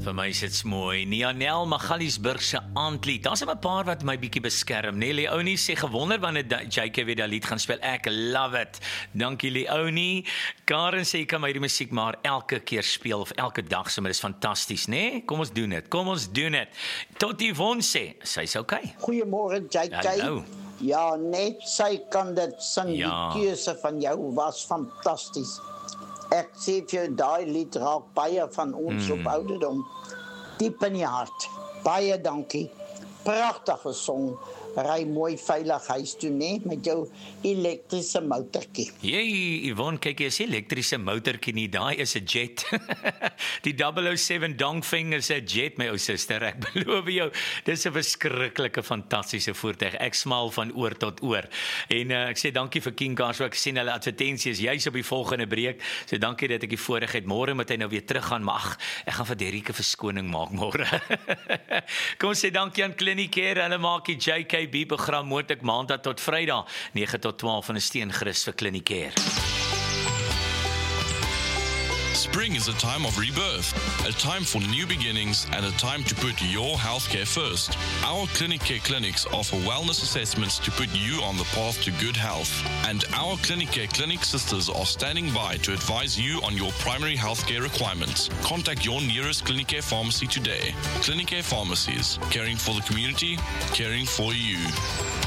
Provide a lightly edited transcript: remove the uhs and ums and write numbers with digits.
Vir my is dit mooi. Nianel Magaliesburg se aandlied. Daar's 'n paar wat my bietjie beskerm. Nee, Leonie sê gewonder wanneer JK weer daai lied gaan speel. Ek love it. Dankie Leonie. Karen sê jy kan my die musiek maar elke keer speel of elke dag so, maar dis fantasties, né? Nee? Kom ons doen dit. Kom ons doen dit. Tot Yvonne sê, sy's okay. Goeiemôre JK. Hallo. Ja, net sy kan dit sing. Ja. Die keuse van jou was fantasties. Ek sê vir jou, daai lied raak baie van ons op ouderdom. Diep in die hart. Baie dankie. Pragtige song. Ry mooi veilig huis toe, né? Met jou elektriese motortjie. Jy, Yvonne, kyk jy, is nie elektriese motortjie nie, daai is 'n jet. Die 007 Dongfeng is 'n jet, my ou suster, ek beloof jou, dis 'n verskriklike, fantastiese voertuig. Ek smaal van oor tot oor. En ek sê dankie vir King Cars, so ek sien hulle advertensies juis op die volgende breek. So dankie dat ek die voorreg het. Môre moet hy nou weer teruggaan, maar ag, ek gaan vir Derrick 'n verskoning maak môre. Kom ons sê dankie aan Clinicare, hulle maak die JKB-program moontlik maandag tot Vrydag 9 tot 12 in 'n steengerus vir Clinicare. Spring is a time of rebirth, a time for new beginnings, and a time to put your healthcare first. Our Clinicare clinics offer wellness assessments to put you on the path to good health. And our Clinicare clinic sisters are standing by to advise you on your primary healthcare requirements. Contact your nearest Clinicare pharmacy today. Clinicare Pharmacies, caring for the community, caring for you.